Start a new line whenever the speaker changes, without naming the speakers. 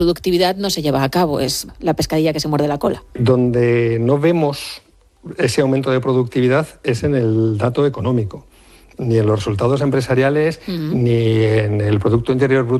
productividad no se lleva a cabo, es la pescadilla que se muerde la cola.
Donde no vemos ese aumento de productividad es en el dato económico, ni en los resultados empresariales, ni en el Producto Interior Bruto